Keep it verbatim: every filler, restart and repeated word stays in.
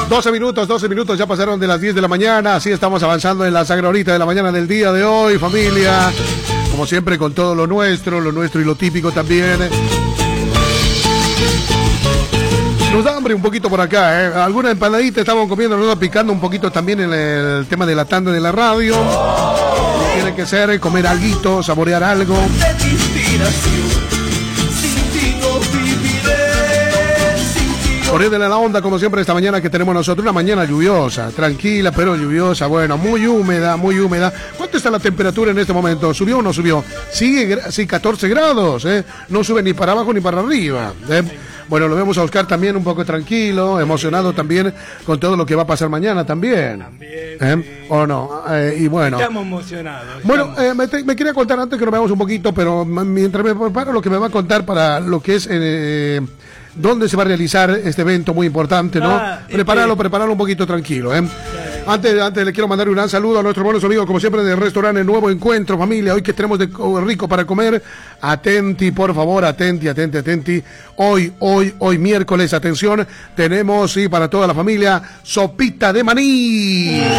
doce minutos, doce minutos, ya pasaron de las diez de la mañana, así estamos avanzando en la sagra horita de la mañana del día de hoy, familia. Como siempre, con todo lo nuestro, lo nuestro y lo típico también. Nos da hambre un poquito por acá, ¿eh? Alguna empanadita estamos comiendo, nos va picando un poquito también en el tema de la tanda de la radio. Tiene que ser comer alguito, saborear algo. Poniéndole la onda como siempre esta mañana que tenemos nosotros, una mañana lluviosa, tranquila pero lluviosa, bueno, muy húmeda, muy húmeda. ¿Cuánto está la temperatura en este momento? ¿Subió o no subió? Sigue, sí, catorce grados, ¿eh? No sube ni para abajo ni para arriba, ¿eh? Bueno, lo vemos a Oscar también un poco tranquilo, emocionado también con todo lo que va a pasar mañana también. También, ¿eh? Sí. ¿O no? Eh, y bueno. Estamos emocionados. Estamos... Bueno, eh, me, te, me quería contar antes que nos veamos un poquito, pero mientras me preparo lo que me va a contar para lo que es... Eh, ¿dónde se va a realizar este evento muy importante, no? Ah, prepararlo, este... prepararlo un poquito tranquilo, ¿eh? Claro. Antes, antes le quiero mandar un gran saludo a nuestros buenos amigos, como siempre, del restaurante Nuevo Encuentro, familia. Hoy que tenemos de rico para comer. Atenti, por favor, atenti, atenti, atenti. Hoy, hoy, hoy miércoles, atención, tenemos, sí, para toda la familia, sopita de maní.